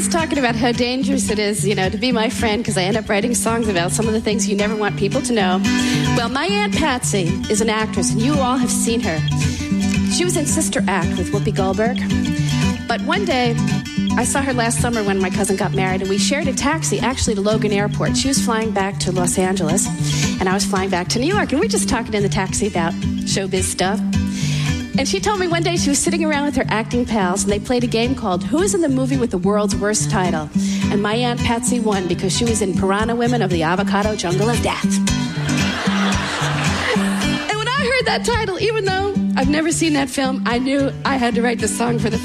just talking about how dangerous it is, to be my friend, because I end up writing songs about some of the things you never want people to know. Well, my Aunt Patsy is an actress, and you all have seen her. She was in Sister Act with Whoopi Goldberg. But one day, I saw her last summer when my cousin got married, and we shared a taxi, actually, to Logan Airport. She was flying back to Los Angeles, and I was flying back to New York, and we were just talking in the taxi about showbiz stuff. And she told me one day she was sitting around with her acting pals, and they played a game called Who is in the Movie with the World's Worst Title? And my Aunt Patsy won because she was in Piranha Women of the Avocado Jungle of Death. And when I heard that title, even though I've never seen that film, I knew I had to write the song for the